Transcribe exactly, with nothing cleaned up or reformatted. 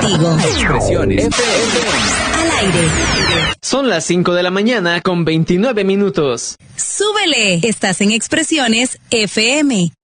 contigo. Expresiones F M. Al aire. Son las cinco de la mañana con veintinueve minutos. Súbele. Estás en Expresiones F M.